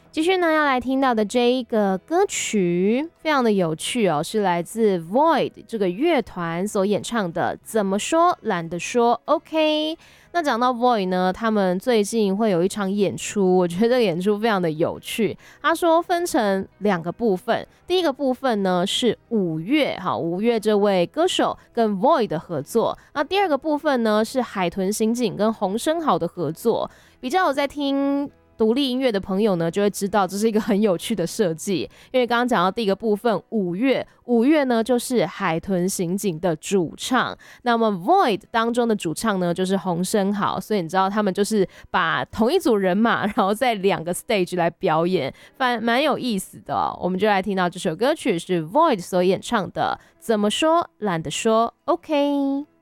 继续呢，要来听到的这一个歌曲非常的有趣哦，是来自 Void 这个乐团所演唱的《怎么说懒得说》。OK， 那讲到 Void 呢，他们最近会有一场演出，我觉得这个演出非常的有趣。他说分成2个部分，第一个部分呢是五月，好，五月这位歌手跟 Void 的合作。那第二个部分呢是海豚刑警跟洪生豪的合作。比较有在听独立音乐的朋友呢，就会知道这是一个很有趣的设计，因为刚刚讲到第一个部分，五月呢就是海豚刑警的主唱，那么 Void 当中的主唱呢就是洪生豪，所以你知道他们就是把同一组人马，然后在2个 stage 来表演，蛮有意思的哦。我们就来听到这首歌曲是 Void 所演唱的《怎么说懒得说》。OK。